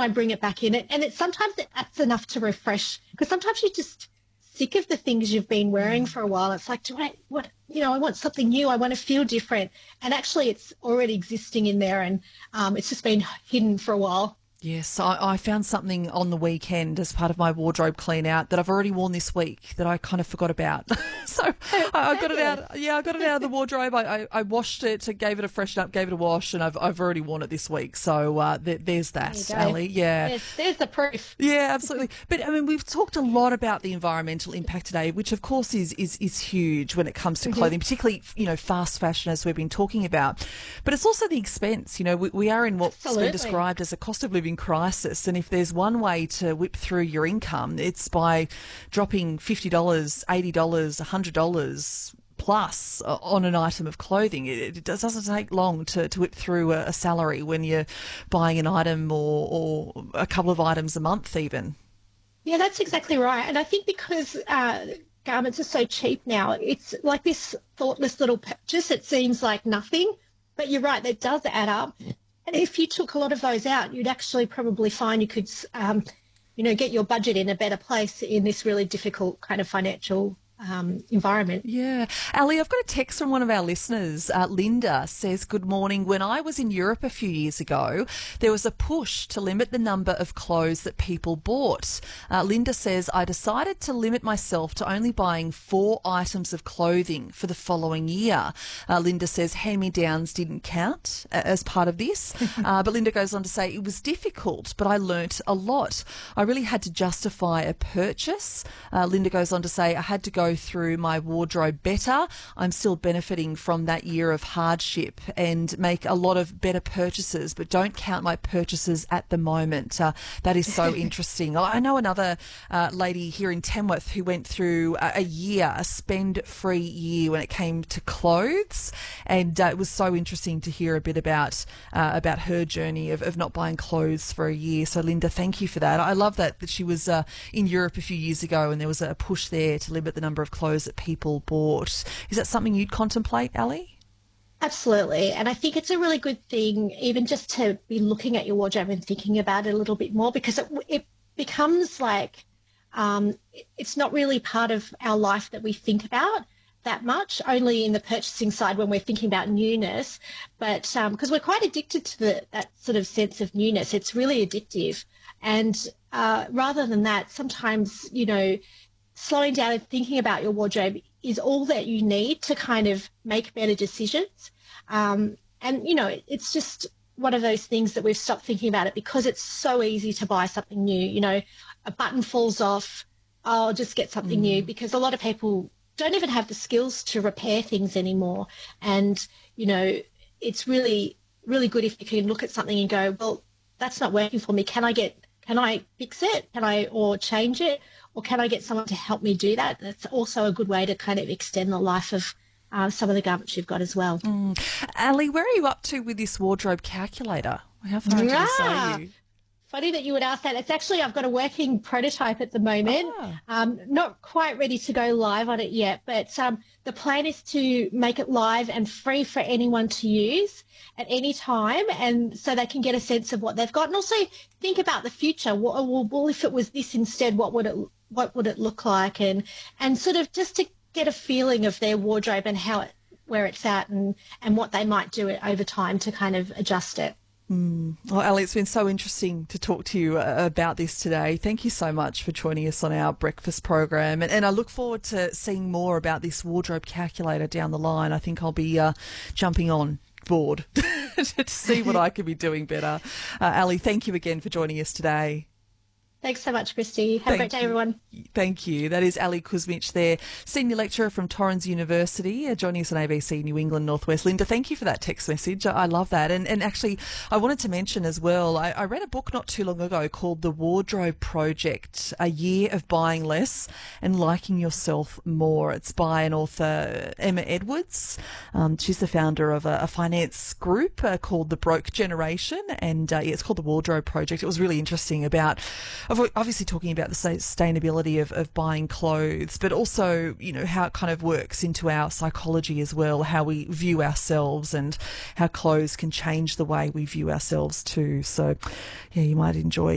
try and bring it back in. And it's sometimes that's enough to refresh, because sometimes you're just sick of the things you've been wearing for a while. It's like, I want something new. I want to feel different. And actually it's already existing in there, and it's just been hidden for a while. Yes, I found something on the weekend as part of my wardrobe clean out that I've already worn this week that I kind of forgot about. So I got it out. Yeah, I got it out of the wardrobe. I washed it, gave it a freshen up, gave it a wash, and I've already worn it this week. So there's that, Ali. Yeah, there's the proof. Yeah, absolutely. But I mean, we've talked a lot about the environmental impact today, which of course is huge when it comes to clothing, particularly fast fashion, as we've been talking about. But it's also the expense. We are in what's been described as a cost of living crisis, and if there's one way to whip through your income, it's by dropping $50, $80, $100 plus on an item of clothing. It doesn't take long to whip through a salary when you're buying an item or a couple of items a month even. Yeah, that's exactly right. And I think because garments are so cheap now, it's like this thoughtless little purchase. It seems like nothing, but you're right, that does add up. And if you took a lot of those out, you'd actually probably find you could, get your budget in a better place in this really difficult kind of financial environment. Yeah. Ali, I've got a text from one of our listeners. Linda says, good morning. When I was in Europe a few years ago, there was a push to limit the number of clothes that people bought. Linda says, I decided to limit myself to only buying 4 items of clothing for the following year. Linda says hand-me-downs didn't count as part of this. But Linda goes on to say, it was difficult, but I learnt a lot. I really had to justify a purchase. Linda goes on to say, I had to go through my wardrobe better. I'm still benefiting from that year of hardship and make a lot of better purchases, but don't count my purchases at the moment. That is so interesting. I know another lady here in Tamworth who went through a spend-free year when it came to clothes, and it was so interesting to hear a bit about her journey of not buying clothes for a year. So Linda, thank you for that. I love that she was in Europe a few years ago and there was a push there to limit the number of clothes that people bought. Is that something you'd contemplate, Ali? Absolutely. And I think it's a really good thing even just to be looking at your wardrobe and thinking about it a little bit more, because it becomes like it's not really part of our life that we think about that much, only in the purchasing side when we're thinking about newness. But because we're quite addicted to that sort of sense of newness, it's really addictive. And rather than that, sometimes, slowing down and thinking about your wardrobe is all that you need to kind of make better decisions. It's just one of those things that we've stopped thinking about it because it's so easy to buy something new. A button falls off, I'll just get something new, because a lot of people don't even have the skills to repair things anymore. And, it's really, really good if you can look at something and go, well, that's not working for me. Can I fix it? Or change it? Or can I get someone to help me do that? That's also a good way to kind of extend the life of some of the garments you've got as well. Ali, where are you up to with this wardrobe calculator? How far into this are you? Funny that you would ask that. It's actually, I've got a working prototype at the moment. Not quite ready to go live on it yet, but the plan is to make it live and free for anyone to use at any time, and so they can get a sense of what they've got, and also think about the future. Well, if it was this instead, what would it look like, and sort of just to get a feeling of their wardrobe and where it's at, and what they might do over time to kind of adjust it. Well, Ali, it's been so interesting to talk to you about this today. Thank you so much for joining us on our breakfast program. And I look forward to seeing more about this wardrobe calculator down the line. I think I'll be jumping on board to see what I can be doing better. Ali, thank you again for joining us today. Thanks so much, Christy. Have a great day, everyone. Thank you. That is Ali Kuzmic there, Senior Lecturer from Torrens University, joining us on ABC New England Northwest. Linda, thank you for that text message. I love that. And actually, I wanted to mention as well, I read a book not too long ago called The Wardrobe Project, A Year of Buying Less and Liking Yourself More. It's by an author, Emma Edwards. She's the founder of a finance group called The Broke Generation, and it's called The Wardrobe Project. It was really interesting about obviously talking about the sustainability of buying clothes, but also, how it kind of works into our psychology as well, how we view ourselves and how clothes can change the way we view ourselves too. So, yeah, you might enjoy